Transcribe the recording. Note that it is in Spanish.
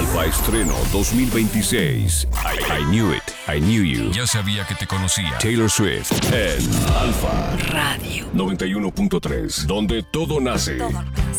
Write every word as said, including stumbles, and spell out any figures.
Alfa Estreno dos mil veintiséis. I, I Knew It, I Knew You. Ya sabía que te conocía. Taylor Swift en Alfa Radio noventa y uno punto tres, donde todo nace. Todo.